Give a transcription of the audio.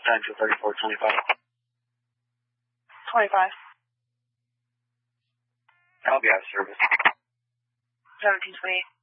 Time to 3425. 25. I'll be out of service. 1728.